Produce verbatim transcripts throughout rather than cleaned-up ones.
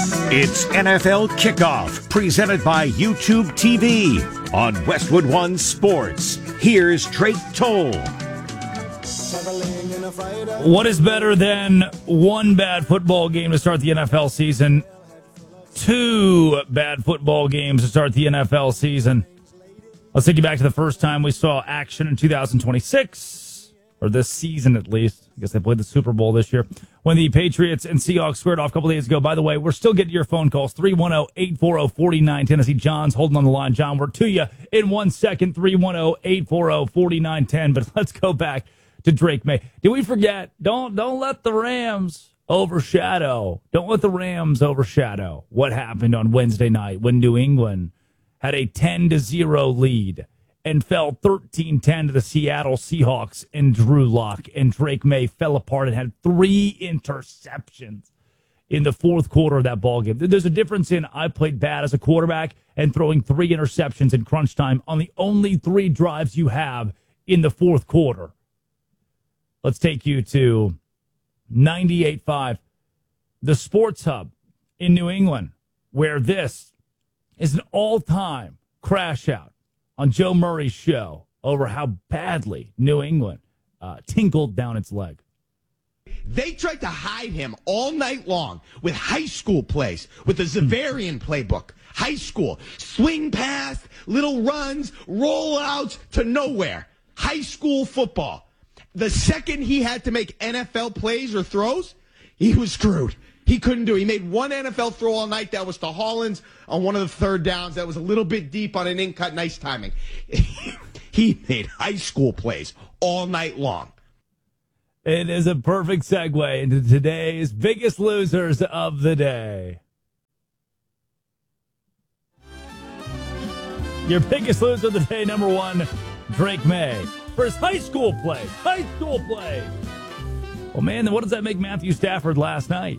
It's N F L Kickoff, presented by YouTube T V on Westwood One Sports. Here's Drake Toll. What is better than one bad football game to start the N F L season? Two bad football games to start the N F L season. Let's take you back to the first time we saw action in two thousand twenty-six, or this season at least. I guess they played the Super Bowl this year, when the Patriots and Seahawks squared off a couple days ago. By the way, we're still getting your phone calls. three one zero, eight four zero, four nine one zero. Tennessee John's holding on the line. John, we're to you in one second. three one zero, eight four zero, four nine one zero. But let's go back to Drake May. Did we forget? Don't don't let the Rams overshadow. Don't let the Rams overshadow what happened on Wednesday night when New England had a ten to zero lead and fell thirteen ten to the Seattle Seahawks and Drew Lock. And Drake May fell apart and had three interceptions in the fourth quarter of that ballgame. There's a difference in I played bad as a quarterback and throwing three interceptions in crunch time on the only three drives you have in the fourth quarter. Let's take you to ninety-eight point five, the Sports Hub in New England, where this is an all-time crash out on Joe Murray's show over how badly New England uh, tinkled down its leg. They tried to hide him all night long with high school plays, with the Zavarian playbook. High school, swing pass, little runs, rollouts to nowhere. High school football. The second he had to make N F L plays or throws, he was screwed. He couldn't do it. He made one N F L throw all night. That was to Hollins on one of the third downs. That was a little bit deep on an in-cut. Nice timing. He made high school plays all night long. It is a perfect segue into today's biggest losers of the day. Your biggest loser of the day, number one, Drake May. For his high school play. High school play. Well, man, then what does that make Matthew Stafford last night?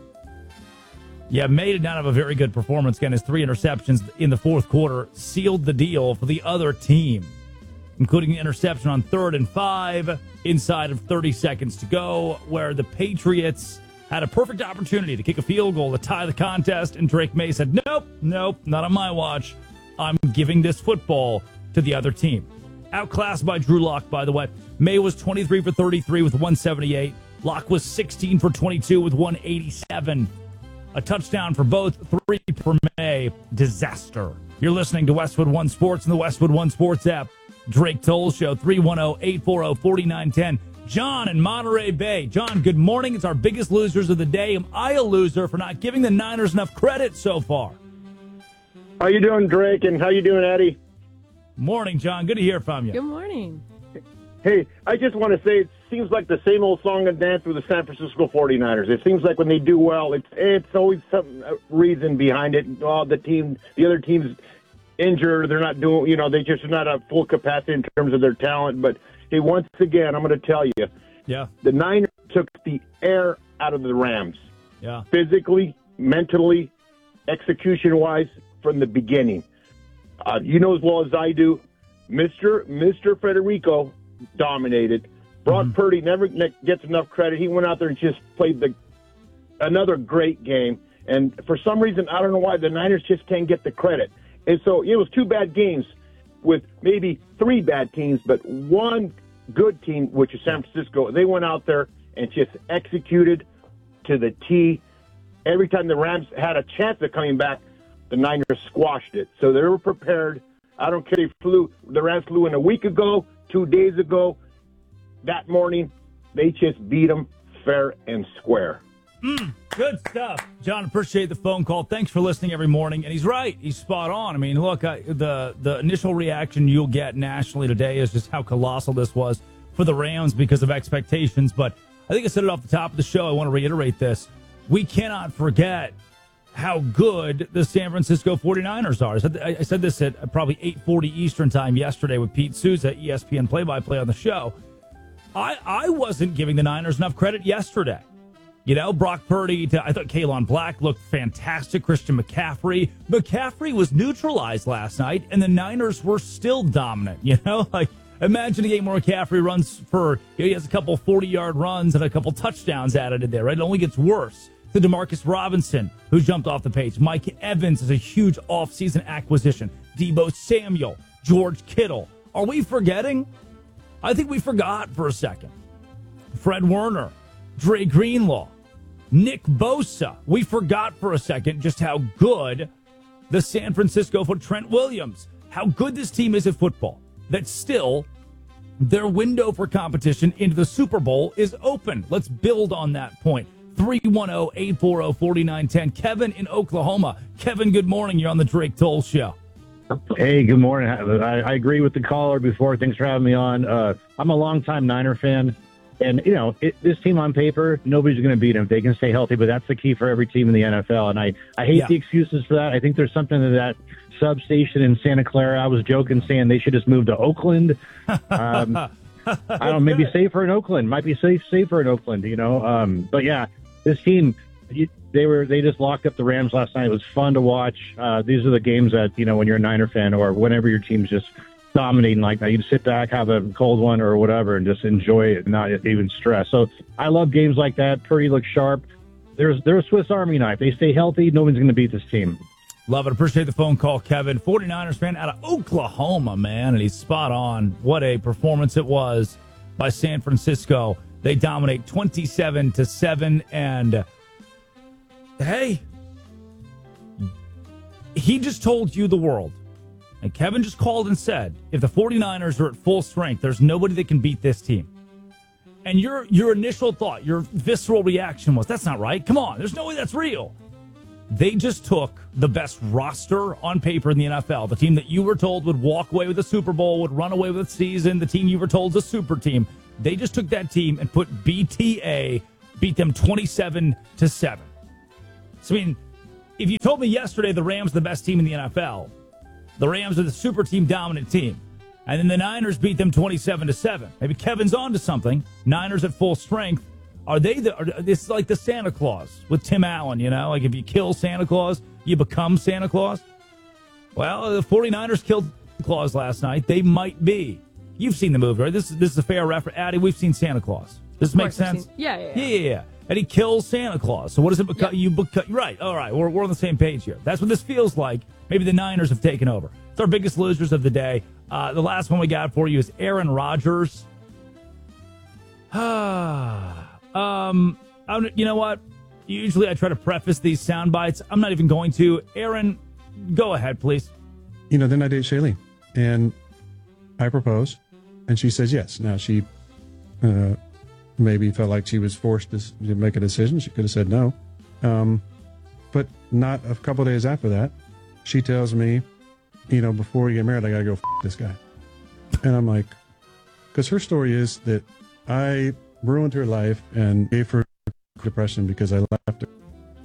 Yeah, May did not have a very good performance. Again, his three interceptions in the fourth quarter sealed the deal for the other team, including the interception on third and five inside of thirty seconds to go, where the Patriots had a perfect opportunity to kick a field goal to tie the contest, and Drake May said, nope, nope, not on my watch. I'm giving this football to the other team. Outclassed by Drew Lock, by the way. May was twenty-three for thirty-three with one seventy-eight. Lock was sixteen for twenty-two with one eighty-seven. A touchdown for both, three for May. Disaster. You're listening to Westwood One Sports and the Westwood One Sports app. Drake Toll Show, three one zero, eight four zero, four nine one zero. John in Monterey Bay. John, good morning. It's our biggest losers of the day. Am I a loser for not giving the Niners enough credit so far? How you doing, Drake? And how you doing, Eddie? Morning, John. Good to hear from you. Good morning. Hey, I just want to say it seems like the same old song and dance with the San Francisco forty-niners. It seems like when they do well, it's it's always some reason behind it. Oh, the team, the other team's injured. They're not doing, you know, they just are not at full capacity in terms of their talent. But hey, once again, I'm going to tell you, yeah, the Niners took the air out of the Rams. Yeah, physically, mentally, execution-wise, from the beginning. Uh, you know as well as I do, Mister Mister Federico dominated. Brock mm-hmm. Purdy never gets enough credit. He went out there and just played the another great game. And for some reason, I don't know why, the Niners just can't get the credit. And so it was two bad games with maybe three bad teams, but one good team, which is San Francisco. They went out there and just executed to the T. Every time the Rams had a chance of coming back, the Niners squashed it. So they were prepared. I don't care if flew, the Rams flew in a week ago, two days ago. That morning, they just beat them fair and square. Mm, good stuff. John, appreciate the phone call. Thanks for listening every morning. And he's right. He's spot on. I mean, look, I, the, the initial reaction you'll get nationally today is just how colossal this was for the Rams because of expectations. But I think I said it off the top of the show. I want to reiterate this. We cannot forget how good the San Francisco forty-niners are. I said, I said this at probably eight forty Eastern time yesterday with Pete Souza, E S P N play-by-play on the show. I, I wasn't giving the Niners enough credit yesterday. You know, Brock Purdy, to, I thought Kalen Black looked fantastic. Christian McCaffrey. McCaffrey was neutralized last night, and the Niners were still dominant. You know, like, imagine a game where McCaffrey runs for, you know, he has a couple forty-yard runs and a couple touchdowns added in there, right? It only gets worse. the Demarcus Robinson, who jumped off the page. Mike Evans is a huge offseason acquisition. Deebo Samuel, George Kittle. Are we forgetting? I think we forgot for a second. Fred Warner, Dre Greenlaw, Nick Bosa. We forgot for a second just how good the San Francisco for Trent Williams, how good this team is at football, that still their window for competition into the Super Bowl is open. Let's build on that point. three one zero, eight four zero, four nine one zero. Kevin in Oklahoma. Kevin, good morning. You're on the Drake Toll Show. Hey, good morning. I, I agree with the caller before. Thanks for having me on. Uh, I'm a longtime Niner fan. And, you know, it, this team on paper, nobody's going to beat them if they can stay healthy, but that's the key for every team in the N F L. And I, I hate yeah. the excuses for that. I think there's something to that substation in Santa Clara. I was joking saying they should just move to Oakland. Um, I don't know, maybe safer in Oakland. Might be safe safer in Oakland, you know. Um, but, yeah, this team, you, they were they just locked up the Rams last night. It was fun to watch. Uh, these are the games that, you know, when you're a Niner fan or whenever your team's just dominating like that, you sit back, have a cold one or whatever, and just enjoy it and not even stress. So I love games like that. Purdy looks sharp. There's they're a Swiss Army knife. They stay healthy. Nobody's going to beat this team. Love it. Appreciate the phone call, Kevin. forty-niners fan out of Oklahoma, man, and he's spot on. What a performance it was by San Francisco. They dominate twenty-seven to seven, and hey, he just told you the world. And Kevin just called and said, if the forty-niners are at full strength, there's nobody that can beat this team. And your your initial thought, your visceral reaction was, that's not right. Come on, there's no way that's real. They just took the best roster on paper in the N F L, the team that you were told would walk away with a Super Bowl, would run away with the season, the team you were told is a super team. They just took that team and put B T A, beat them twenty-seven to seven. So, I mean, if you told me yesterday the Rams are the best team in the N F L, the Rams are the super team dominant team, and then the Niners beat them twenty-seven to seven. Maybe Kevin's on to something. Niners at full strength. Are they the, are, this is like the Santa Claus with Tim Allen, you know? Like if you kill Santa Claus, you become Santa Claus. Well, the forty-niners killed Santa Claus last night. They might be. You've seen the movie, right? This, this is a fair reference. Addie, we've seen Santa Claus. Does this make sense? Seen, yeah, yeah, yeah. Yeah, yeah. And he kills Santa Claus. So what does it become? Yeah. You become, right. All right. We're, we're on the same page here. That's what this feels like. Maybe the Niners have taken over. It's our biggest losers of the day. Uh, the last one we got for you is Aaron Rodgers. um, I'm, you know what? Usually I try to preface these sound bites. I'm not even going to. Aaron, go ahead, please. You know, then I date Shaylee, and I propose, and she says yes. Now, she uh, maybe felt like she was forced to make a decision. She could have said no. Um, but not a couple days after that, she tells me, you know, before we get married, I got to go f*** this guy. And I'm like, because her story is that I ruined her life and gave her depression because I left her.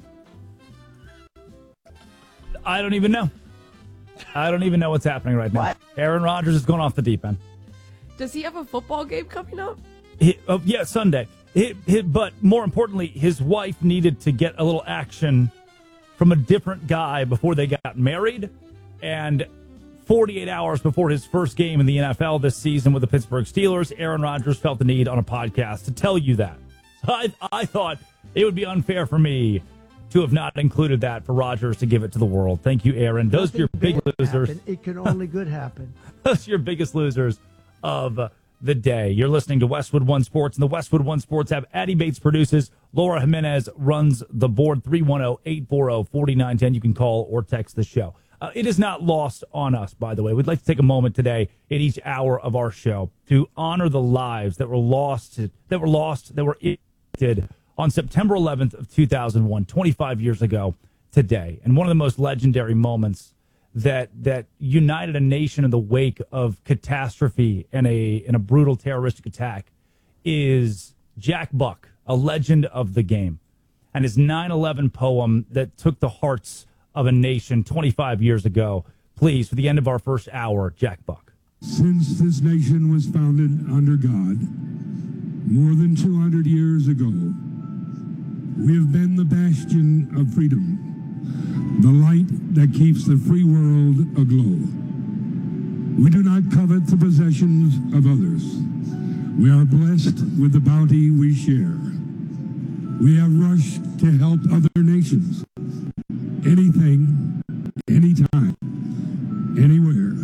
I don't even know. I don't even know what's happening right now. What? Aaron Rodgers is going off the deep end. Does he have a football game coming up? He, uh, yeah, Sunday. He, he, but more importantly, his wife needed to get a little action from a different guy before they got married. And forty-eight hours before his first game in the N F L this season with the Pittsburgh Steelers, Aaron Rodgers felt the need on a podcast to tell you that. So I, I thought it would be unfair for me to have not included that for Rodgers to give it to the world. Thank you, Aaron. Those Nothing are your big losers. Happen. It can only good happen. Those are your biggest losers of the day. You're listening to Westwood One Sports and the Westwood One Sports app. Addie Bates produces. Laura Jimenez runs the board. three one zero, eight four zero, four nine one zero. You can call or text the show. Uh, it is not lost on us, by the way. We'd like to take a moment today in each hour of our show to honor the lives that were lost, that were lost, that were impacted on September eleventh of two thousand one, twenty-five years ago today. And one of the most legendary moments that that united a nation in the wake of catastrophe and a and a brutal terroristic attack is Jack Buck, a legend of the game, and his nine eleven poem that took the hearts of a nation twenty-five years ago. Please, for the end of our first hour, Jack Buck. Since this nation was founded under God, more than two hundred years ago, we have been the bastion of freedom, the light that keeps the free world aglow. We do not covet the possessions of others. We are blessed with the bounty we share. We have rushed to help other nations. Anything, anytime, anywhere.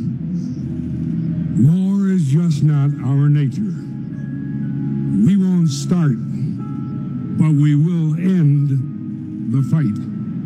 War is just not our nature. We won't start, but we will end the fight.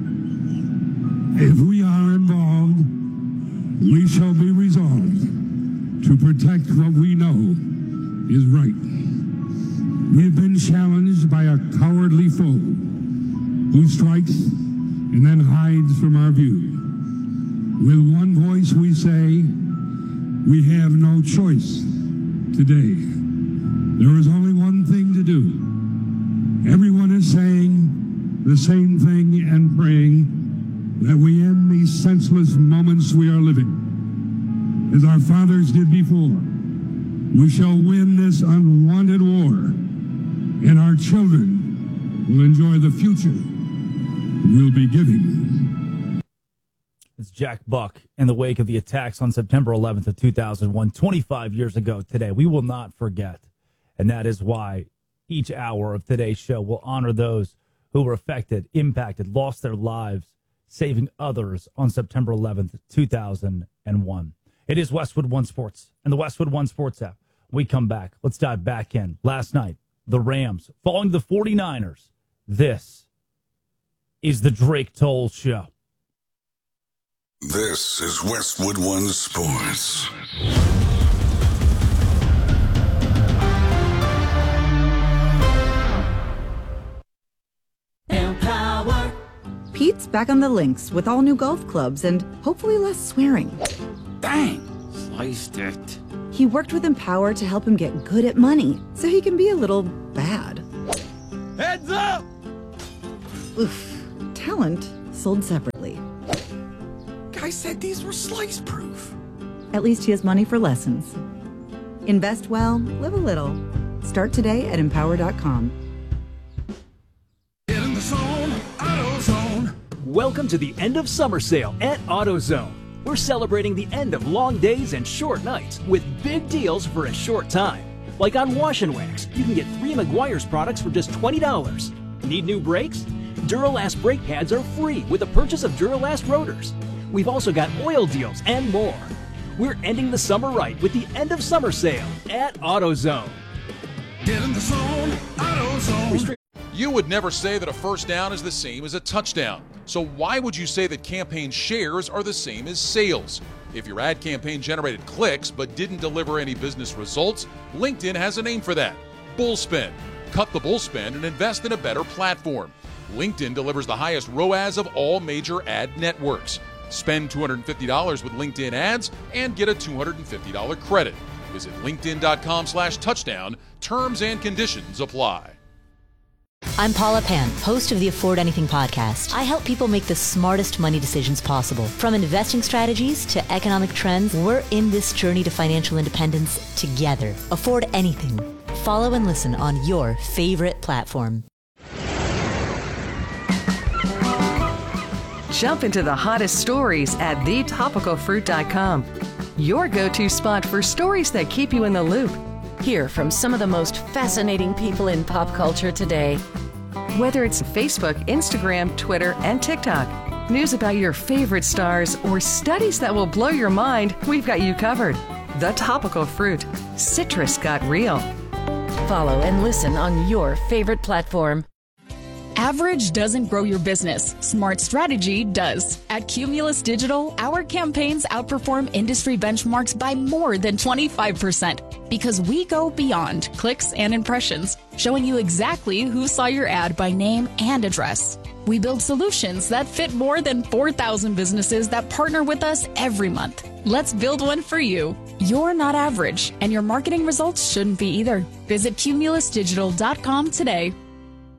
If we are involved, we shall be resolved to protect what we know is right. We've been challenged by a cowardly foe who strikes and then hides from our view. With one voice we say, we have no choice today. There is only one thing to do. Everyone is saying the same thing and praying that we end these senseless moments we are living. As our fathers did before, we shall win this unwanted war, and our children will enjoy the future we'll be giving. It's Jack Buck in the wake of the attacks on September eleventh of two thousand one, twenty-five years ago today. We will not forget, and that is why each hour of today's show will honor those who were affected, impacted, lost their lives, saving others on September eleventh, two thousand one. It is Westwood One Sports and the Westwood One Sports app. We come back. Let's dive back in. Last night, the Rams falling to the forty-niners. This is the Drake Toll Show. This is Westwood One Sports. Empower. Pete's back on the links with all new golf clubs and hopefully less swearing. Bang! Sliced it. He worked with Empower to help him get good at money so he can be a little bad. Heads up! Oof. Talent sold separately. Guy said these were slice proof. At least he has money for lessons. Invest well, live a little. Start today at empower dot com. Get in the zone, AutoZone. Welcome to the end of summer sale at AutoZone. We're celebrating the end of long days and short nights with big deals for a short time. Like on Wash and Wax, you can get three Meguiar's products for just twenty dollars. Need new brakes? Duralast brake pads are free with the purchase of Duralast rotors. We've also got oil deals and more. We're ending the summer right with the end of summer sale at AutoZone. Get in the zone, AutoZone. Restri- You would never say that a first down is the same as a touchdown. So why would you say that campaign shares are the same as sales? If your ad campaign generated clicks but didn't deliver any business results, LinkedIn has a name for that. Bullspend. Cut the bullspend and invest in a better platform. LinkedIn delivers the highest R O A S of all major ad networks. Spend two hundred fifty dollars with LinkedIn ads and get a two hundred fifty dollars credit. Visit linkedin.com slash touchdown. Terms and conditions apply. I'm Paula Pan, host of the Afford Anything podcast. I help people make the smartest money decisions possible. From investing strategies to economic trends, we're in this journey to financial independence together. Afford Anything. Follow and listen on your favorite platform. Jump into the hottest stories at the topical fruit dot com. Your go-to spot for stories that keep you in the loop. Hear from some of the most fascinating people in pop culture today. Whether it's Facebook, Instagram, Twitter, and TikTok, news about your favorite stars, or studies that will blow your mind, we've got you covered. The Topical Fruit. Citrus got real. Follow and listen on your favorite platform. Average doesn't grow your business. Smart strategy does. At Cumulus Digital, our campaigns outperform industry benchmarks by more than twenty-five percent because we go beyond clicks and impressions, showing you exactly who saw your ad by name and address. We build solutions that fit more than four thousand businesses that partner with us every month. Let's build one for you. You're not average, and your marketing results shouldn't be either. Visit cumulus digital dot com today.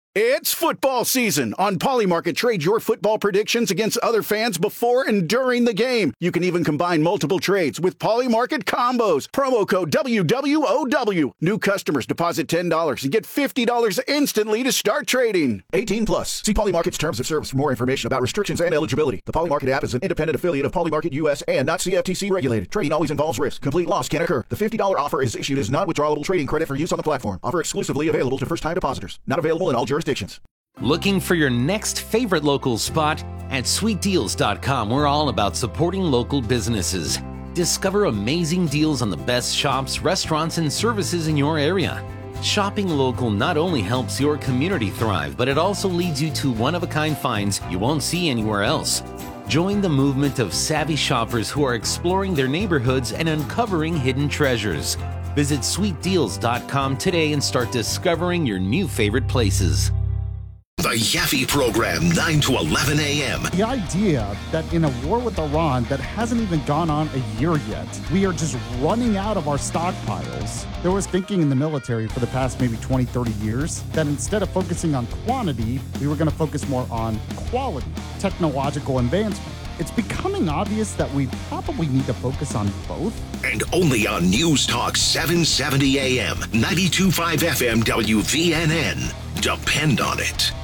It's football season. On Polymarket, trade your football predictions against other fans before and during the game. You can even combine multiple trades with Polymarket combos. Promo code W W O W. New customers deposit ten dollars and get fifty dollars instantly to start trading. eighteen plus. See Polymarket's terms of service for more information about restrictions and eligibility. The Polymarket app is an independent affiliate of Polymarket U S and not C F T C regulated. Trading always involves risk. Complete loss can occur. The fifty dollars offer is issued as non-withdrawable trading credit for use on the platform. Offer exclusively available to first-time depositors. Not available in all jurisdictions. Looking for your next favorite local spot? At sweet deals dot com, we're all about supporting local businesses. Discover amazing deals on the best shops, restaurants, and services in your area. Shopping local not only helps your community thrive, but it also leads you to one-of-a-kind finds you won't see anywhere else. Join the movement of savvy shoppers who are exploring their neighborhoods and uncovering hidden treasures. Visit sweet deals dot com today and start discovering your new favorite places. The Yaffe Program, nine to eleven a.m. The idea that in a war with Iran that hasn't even gone on a year yet, we are just running out of our stockpiles. There was thinking in the military for the past maybe twenty, thirty years that instead of focusing on quantity, we were going to focus more on quality, technological advancement. It's becoming obvious that we probably need to focus on both. And only on News Talk seven seventy a.m., ninety-two point five F M W V N N. Depend on it.